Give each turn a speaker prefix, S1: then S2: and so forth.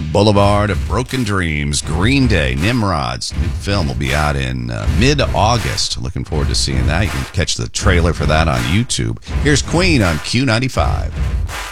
S1: Boulevard of Broken Dreams, Green Day, Nimrod's new film will be out in mid-August. Looking forward to seeing that. You can catch the trailer for that on YouTube. Here's Queen on Q95.